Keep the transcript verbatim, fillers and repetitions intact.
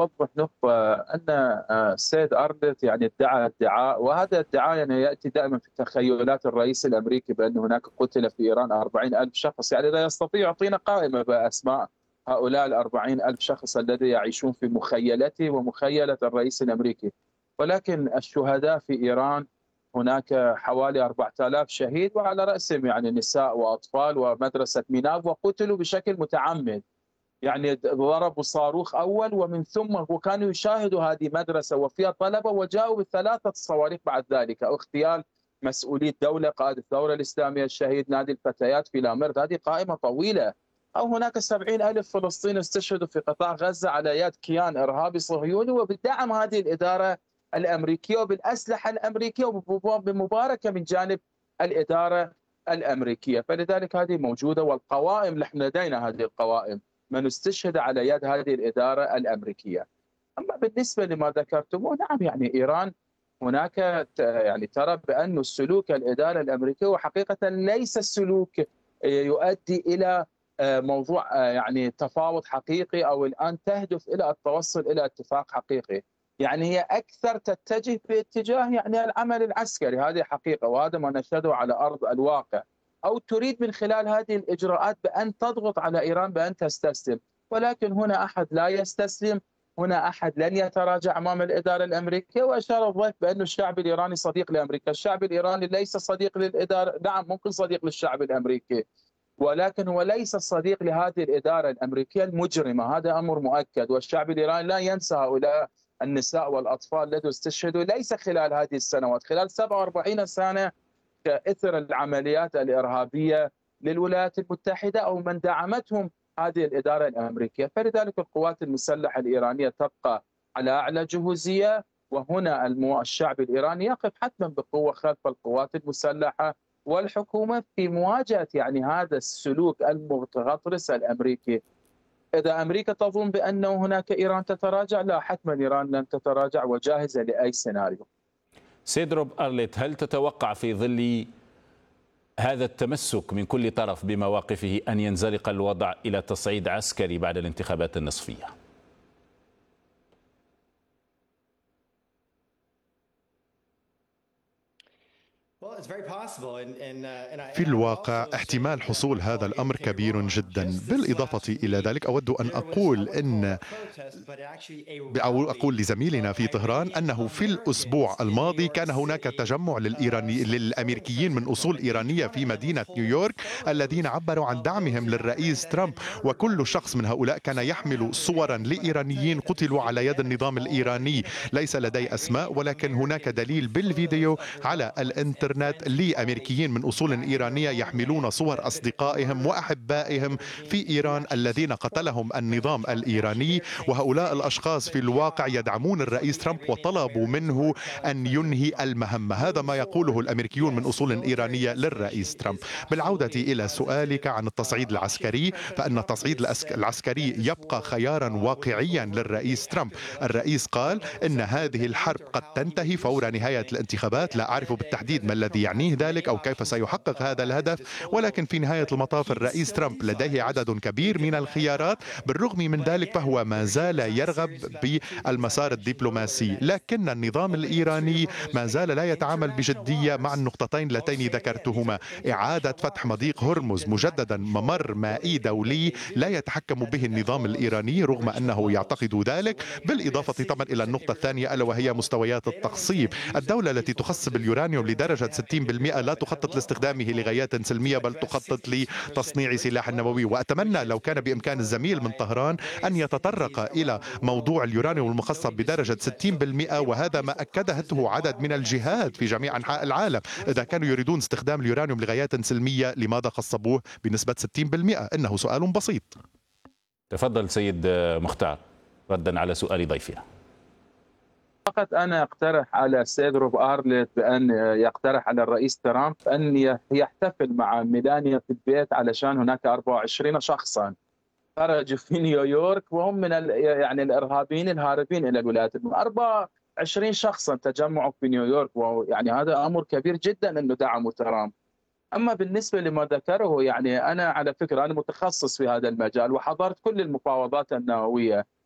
أوضح نقطة أن آه، السيد أرلت يعني ادعى ادعاء، وهذا ادعاء يعني يأتي دائما في تخيلات الرئيس الأمريكي بأن هناك قتل في إيران أربعين ألف شخص. يعني لا يستطيع يعطينا قائمة بأسماء هؤلاء الأربعين ألف شخص الذي يعيشون في مخيلته ومخيلة الرئيس الأمريكي. ولكن الشهداء في إيران هناك حوالي أربعة آلاف شهيد، وعلى رأسهم يعني نساء وأطفال ومدرسة ميناب، وقتلوا بشكل متعمد. يعني ضربوا صاروخ أول ومن ثم وكانوا يشاهدوا هذه مدرسة وفيها طلبة، وجاءوا بثلاثة صواريخ بعد ذلك. أو اغتيال مسؤولي الدولة، قائد الثورة الإسلامية الشهيد، نادي الفتيات في لامرد. هذه قائمة طويلة. أو هناك سبعين ألف فلسطيني استشهدوا في قطاع غزة على يد كيان إرهابي صهيوني وبدعم هذه الإدارة الأمريكية وبالأسلحة الأمريكية وبمباركة من جانب الإدارة الأمريكية. فلذلك هذه موجودة، والقوائم نحن لدينا هذه القوائم من استشهد على يد هذه الإدارة الأمريكية. أما بالنسبة لما ذكرتموه، نعم يعني إيران هناك يعني ترى بأن السلوك الإدارة الأمريكية وحقيقة ليس السلوك يؤدي إلى موضوع يعني تفاوض حقيقي أو الآن تهدف إلى التوصل إلى اتفاق حقيقي. يعني هي أكثر تتجه باتجاه يعني العمل العسكري، هذه حقيقة وهذا ما نشهده على أرض الواقع. أو تريد من خلال هذه الإجراءات بأن تضغط على إيران بأن تستسلم. ولكن هنا أحد لا يستسلم، هنا أحد لن يتراجع أمام الإدارة الأمريكية. وأشار الضيف بأن الشعب الإيراني صديق لأمريكا. الشعب الإيراني ليس صديق للإدارة، نعم ممكن صديق للشعب الأمريكي، ولكن هو ليس صديق لهذه الإدارة الأمريكية المجرمة. هذا أمر مؤكد. والشعب الإيراني لا ينسى هؤلاء النساء والأطفال الذين استشهدوا ليس خلال هذه السنوات، خلال سبعة وأربعين سنة كإثر العمليات الإرهابية للولايات المتحدة أو من دعمتهم هذه الإدارة الأمريكية. فلذلك القوات المسلحة الإيرانية تبقى على أعلى جهوزية، وهنا الشعب الإيراني يقف حتما بقوة خلف القوات المسلحة والحكومة في مواجهة يعني هذا السلوك المتغطرس الأمريكي. إذا أمريكا تظن بأنه هناك إيران تتراجع، لا، حتما إيران لن تتراجع وجاهزة لأي سيناريو. سيد روب أرلت، هل تتوقع في ظل هذا التمسك من كل طرف بمواقفه أن ينزلق الوضع إلى تصعيد عسكري بعد الانتخابات النصفية؟ في الواقع احتمال حصول هذا الأمر كبير جدا. بالإضافة إلى ذلك أود أن أقول إن أو أقول لزميلنا في طهران أنه في الأسبوع الماضي كان هناك تجمع للإيراني للأمريكيين من أصول إيرانية في مدينة نيويورك الذين عبروا عن دعمهم للرئيس ترامب، وكل شخص من هؤلاء كان يحمل صورا لإيرانيين قتلوا على يد النظام الإيراني. ليس لدي أسماء، ولكن هناك دليل بالفيديو على الإنترنت لأمريكيين من أصول إيرانية يحملون صور أصدقائهم وأحبائهم في إيران الذين قتلهم النظام الإيراني. وهؤلاء الأشخاص في الواقع يدعمون الرئيس ترامب وطلبوا منه أن ينهي المهمة. هذا ما يقوله الأمريكيون من أصول إيرانية للرئيس ترامب. بالعودة إلى سؤالك عن التصعيد العسكري، فإن التصعيد العسكري يبقى خيارا واقعيا للرئيس ترامب. الرئيس قال إن هذه الحرب قد تنتهي فور نهاية الانتخابات. لا أعرف بالتحديد ما الذي يعنيه ذلك أو كيف سيحقق هذا الهدف، ولكن في نهاية المطاف الرئيس ترامب لديه عدد كبير من الخيارات. بالرغم من ذلك فهو ما زال يرغب بالمسار الدبلوماسي، لكن النظام الإيراني ما زال لا يتعامل بجدية مع النقطتين اللتين ذكرتهما: إعادة فتح مضيق هرمز مجددا، ممر مائي دولي لا يتحكم به النظام الإيراني رغم أنه يعتقد ذلك. بالإضافة طبعا إلى النقطة الثانية ألا وهي مستويات التخصيب. الدولة التي تخصب اليورانيوم لدرجة ستين بالمئة لا تخطط لاستخدامه لغايات سلمية، بل تخطط لتصنيع سلاح نووي. وأتمنى لو كان بإمكان الزميل من طهران أن يتطرق إلى موضوع اليورانيوم المخصب بدرجة ستين بالمئة، وهذا ما أكدته عدد من الجهات في جميع أنحاء العالم. إذا كانوا يريدون استخدام اليورانيوم لغايات سلمية لماذا خصبوه بنسبة ستين بالمئة؟ إنه سؤال بسيط. تفضل سيد مختار ردا على سؤال ضيفنا. فقط أنا أقترح على السيد روب أرلت بأن يقترح على الرئيس ترامب أن يحتفل مع ميلانيا في البيت، علشان هناك أربعة وعشرين شخصا خرجوا في نيويورك وهم من يعني الإرهابيين الهاربين إلى الولايات المتحدة. أربعة وعشرين شخصا تجمعوا في نيويورك، ويعني هذا أمر كبير جدا أنه دعموا ترامب. أما بالنسبة لما ذكره، يعني أنا على فكرة أنا متخصص في هذا المجال وحضرت كل المفاوضات النووية.